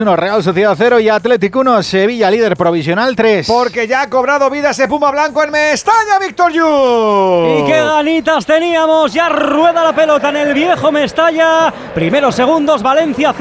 Real Sociedad 0 y Athletic 1, Sevilla líder provisional 3. Porque ya ha cobrado vida ese Puma blanco en Mestalla, Víctor Yu. Y qué ganitas teníamos, ya rueda la pelota en el viejo Mestalla. Primeros segundos, Valencia